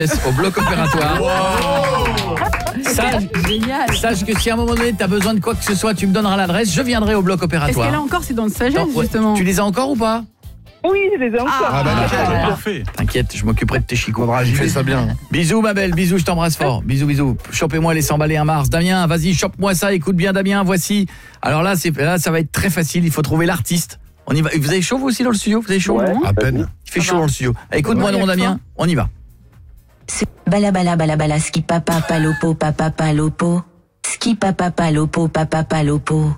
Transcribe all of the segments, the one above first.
au bloc opératoire. Sache que si à un moment donné tu as besoin de quoi que ce soit, tu me donneras l'adresse, je viendrai au bloc opératoire. Est-ce qu'elle a encore ses dents de sagesse, justement? Tu les as encore ou pas? Oui, je les ai encore. Parfait. T'inquiète, je m'occuperai de tes chicots. Il fait ça bien. Bisous ma belle, bisous, je t'embrasse fort. Bisous. Chopez-moi les 100 balais à Mars. Damien, vas-y, chope-moi ça, écoute bien Damien, voici. Alors là, ça va être très facile, il faut trouver l'artiste. On y va. Vous avez chaud vous aussi dans le studio? Vous avez chaud? Ouais, à peine. Il fait chaud dans le studio. Écoute-moi non Damien, on y va. Bala bala bala bala ski papa palopo papa palopo ski papa palopo papa palopo.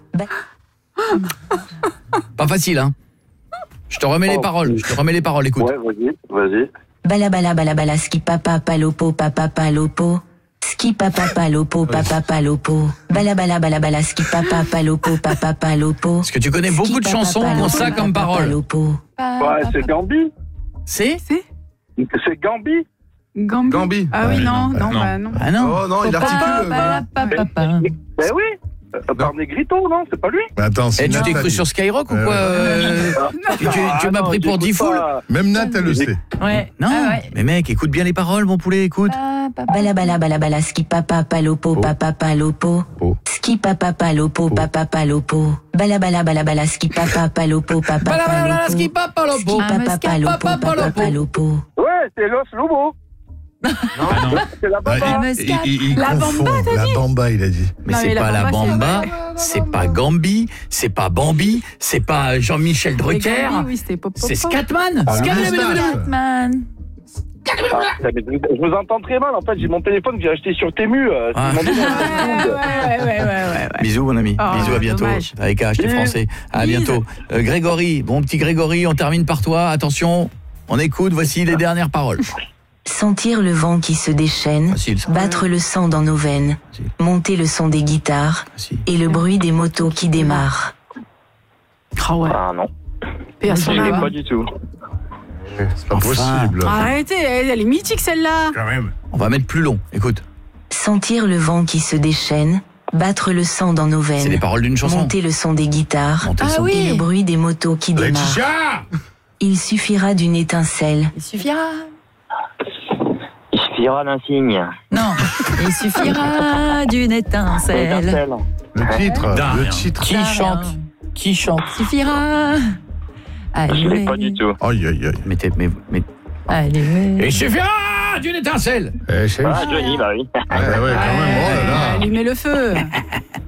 Pas facile hein. Je te remets les paroles, écoute. Ouais, vas-y. Bala bala bala bala ski papa palopo papa palopo ski papa palopo papa palopo. Bala bala bala bala ski papa palopo papa palopo. Est-ce que tu connais beaucoup de chansons qui ont ça comme parole? Ouais, c'est Gambi. C'est Gambi. Gambi. Ah oui, non. Ah non. Oh non, il articule. Ben oui. Par Negrito, non, c'est pas lui. Mais attends, tu t'es cru sur Skyrock ou quoi? Tu m'as pris pour D-Fool. Même Nat, elle le sait. Ouais. Non, mais mec, écoute bien les paroles, mon poulet, écoute. Bala bala bala bala ski papa palopo papa palopo ski papa palopo papa palopo. Bala bala bala bala ski papa palopo papa palopo ski papa lopo papa palopo papa palopo. Ouais, c'est Los Lobos. Non. C'est la bamba. Il confond. La bamba, il a dit. Mais Non, c'est mais pas la la bamba, bamba, c'est pas Gambi, c'est pas Bambi, c'est pas Jean-Michel Drucker. Oui, c'était Pop. C'est Scatman. Scatman. Je vous entends très mal, en fait, j'ai mon téléphone que j'ai acheté sur Temu. Ouais. Bisous mon ami, Oh, bisous, à bientôt. dommage. Avec acheté français. À bientôt. Grégory, mon petit Grégory, on termine par toi. Attention, on écoute, voici les dernières paroles. Sentir le vent qui se déchaîne, Facile, ça. battre le sang dans nos veines, Facile. monter le son des guitares Facile. et le bruit des motos qui démarrent. Ah ouais. Ah non. Personne Je l'ai là. pas du tout. C'est pas Enfin. possible. Arrêtez, elle est mythique celle-là. Quand même. On va mettre plus long, écoute. Sentir le vent qui se déchaîne, battre le sang dans nos C'est les veines, paroles d'une chanson. monter le son des guitares Monter le Ah son. oui. et le bruit des motos qui démarrent. Laetitia. Il suffira d'une étincelle. Il suffira. Il suffira d'un signe. Non, il suffira d'une étincelle. Le titre. D'un Le rien. titre. Qui chante? Il suffira. Je l'ai pas du tout. Aïe, aïe, aïe. Mais Allez. il suffira d'une étincelle. Eh, chef. Ah, Johnny, bah oui. Ah, ouais, quand même. Oh là là. Allumez le feu.